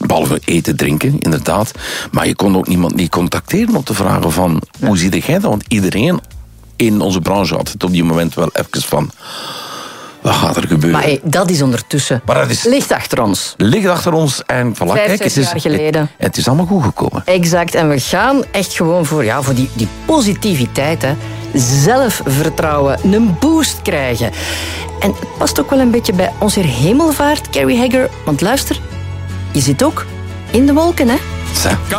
Behalve eten, drinken, inderdaad. Maar je kon ook niemand niet contacteren om te vragen van... Hoe zie jij dat? Want iedereen in onze branche had het op die moment wel even van... Wat gaat er gebeuren? Maar dat is ondertussen. Maar dat is, ligt achter ons. Ligt achter ons en voilà, 5, kijk, 6 jaar geleden. Het is allemaal goed gekomen. Exact. En we gaan echt gewoon voor die positiviteit. Hè. Zelfvertrouwen. Een boost krijgen. En het past ook wel een beetje bij onze hemelvaart, Carrie Hagger. Want luister, je zit ook in de wolken, hè? Zo.